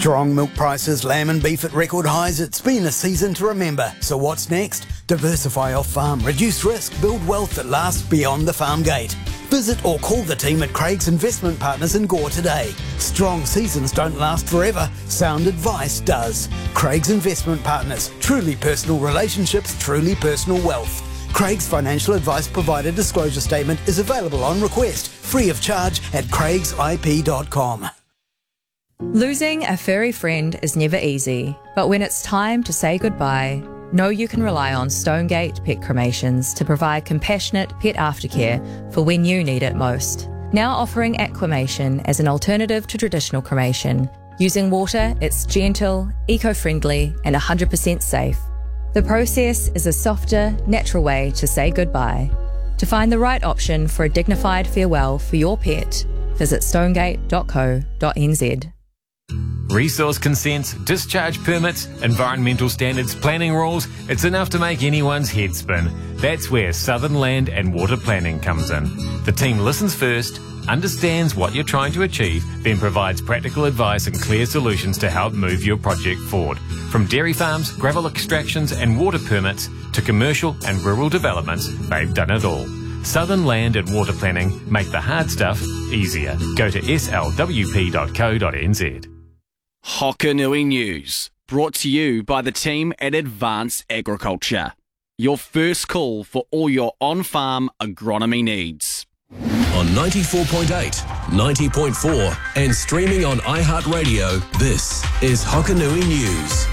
Strong milk prices, lamb and beef at record highs. It's been a season to remember. So what's next? Diversify off-farm, reduce risk, build wealth that lasts beyond the farm gate. Visit or call the team at Craig's Investment Partners in Gore today. Strong seasons don't last forever. Sound advice does. Craig's Investment Partners. Truly personal relationships, truly personal wealth. Craig's financial advice provider disclosure statement is available on request, free of charge at craigsip.com. Losing a furry friend is never easy, but when it's time to say goodbye, know you can rely on Stonegate Pet Cremations to provide compassionate pet aftercare for when you need it most. Now offering aquamation as an alternative to traditional cremation. Using water, it's gentle, eco-friendly and 100% safe. The process is a softer, natural way to say goodbye. To find the right option for a dignified farewell for your pet, visit stonegate.co.nz. Resource consents, discharge permits, environmental standards, planning rules, it's enough to make anyone's head spin. That's where Southern Land and Water Planning comes in. The team listens first, understands what you're trying to achieve, then provides practical advice and clear solutions to help move your project forward. From dairy farms, gravel extractions and water permits to commercial and rural developments, they've done it all. Southern Land and Water Planning make the hard stuff easier. Go to slwp.co.nz. Hokanui News, brought to you by the team at Advanced Agriculture. Your first call for all your on-farm agronomy needs. On 94.8, 90.4 and streaming on iHeartRadio, this is Hokanui News.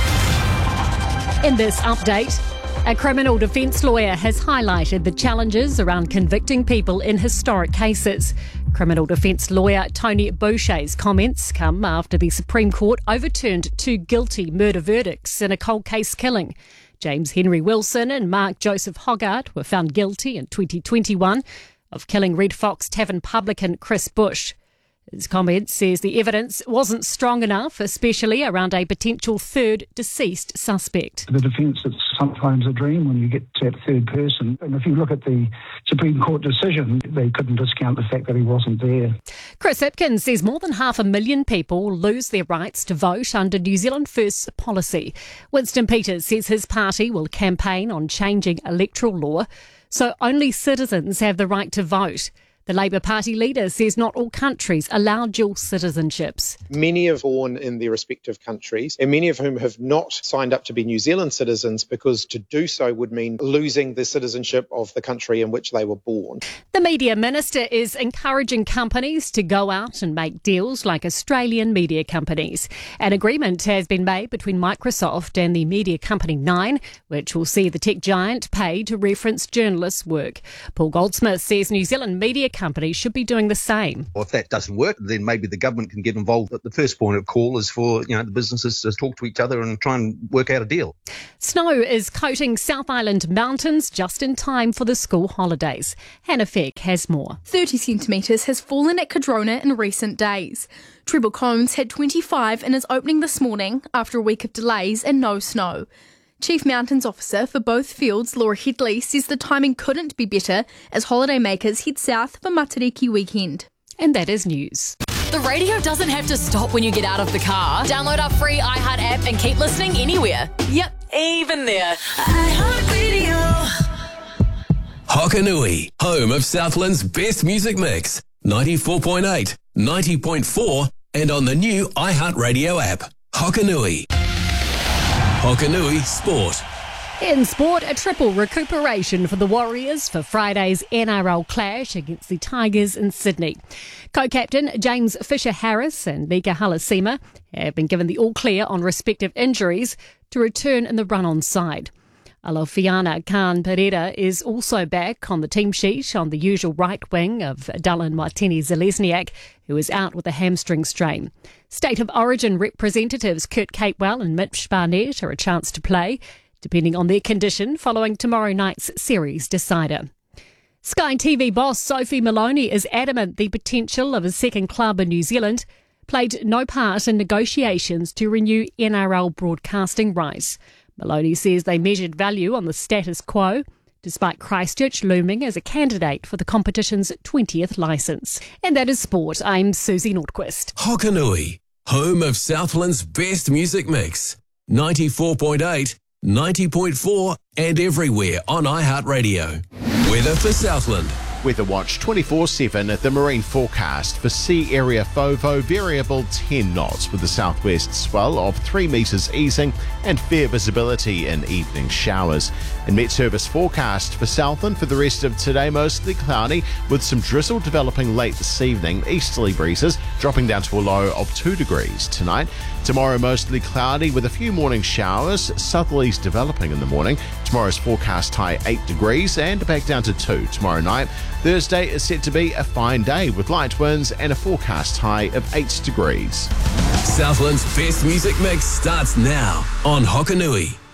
In this update, a criminal defence lawyer has highlighted the challenges around convicting people in historic cases. Criminal defence lawyer Tony Boucher's comments come after the Supreme Court overturned 2 guilty murder verdicts in a cold case killing. James Henry Wilson and Mark Joseph Hoggart were found guilty in 2021 of killing Red Fox Tavern publican Chris Bush. His comment says the evidence wasn't strong enough, especially around a potential third deceased suspect. The defence is sometimes a dream when you get to that third person. And if you look at the Supreme Court decision, they couldn't discount the fact that he wasn't there. Chris Hipkins says more than 500,000 people lose their rights to vote under New Zealand First's policy. Winston Peters says his party will campaign on changing electoral law so only citizens have the right to vote. The Labour Party leader says not all countries allow dual citizenships. Many are born in their respective countries, and many of whom have not signed up to be New Zealand citizens because to do so would mean losing the citizenship of the country in which they were born. The media minister is encouraging companies to go out and make deals like Australian media companies. An agreement has been made between Microsoft and the media company Nine, which will see the tech giant pay to reference journalists' work. Paul Goldsmith says New Zealand media companies should be doing the same. Well, if that doesn't work, then maybe the government can get involved. But the first point of call is for the businesses to talk to each other and try and work out a deal. Snow is coating South Island mountains just in time for the school holidays. Hannah Feck has more. 30 centimetres has fallen at Cadrona in recent days. Treble Cones had 25 in its opening this morning after a week of delays and no snow. Chief Mountains Officer for both fields, Laura Headley, says the timing couldn't be better as holidaymakers head south for Matariki weekend. And that is news. The radio doesn't have to stop when you get out of the car. Download our free iHeart app and keep listening anywhere. Yep, even there. iHeartRadio. Hokanui, home of Southland's best music mix. 94.8, 90.4 and on the new iHeartRadio app. Hokanui. Hokanui Sport. In sport, a triple recuperation for the Warriors for Friday's NRL clash against the Tigers in Sydney. Co-captain James Fisher-Harris and Mika Halasima have been given the all-clear on respective injuries to return in the run-on side. Alofiana Khan Pereira is also back on the team sheet on the usual right wing of Dylan Martini-Zalesniak, who is out with a hamstring strain. State of Origin representatives Kurt Capewell and Mitch Barnett are a chance to play, depending on their condition, following tomorrow night's series decider. Sky TV boss Sophie Maloney is adamant the potential of a second club in New Zealand played no part in negotiations to renew NRL broadcasting rights. Maloney says they measured value on the status quo, despite Christchurch looming as a candidate for the competition's 20th licence. And that is sport. I'm Susie Nordquist. Hokanui, home of Southland's best music mix. 94.8, 90.4 and everywhere on iHeartRadio. Weather for Southland. Weather Watch 24/7 at the marine forecast for sea area FOVO variable 10 knots with the southwest swell of 3 metres easing and fair visibility in evening showers. And Met Service forecast for Southland for the rest of today mostly cloudy with some drizzle developing late this evening, easterly breezes dropping down to a low of 2 degrees tonight. Tomorrow mostly cloudy with a few morning showers, southerlies developing in the morning. Tomorrow's forecast high 8 degrees and back down to 2 tomorrow night. Thursday is set to be a fine day with light winds and a forecast high of 8 degrees. Southland's best music mix starts now on Hokanui.